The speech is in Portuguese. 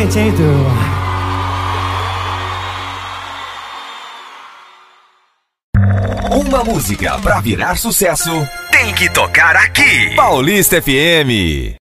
diferente, hein, turma? Uma música pra virar sucesso tem que tocar aqui. Paulista FM.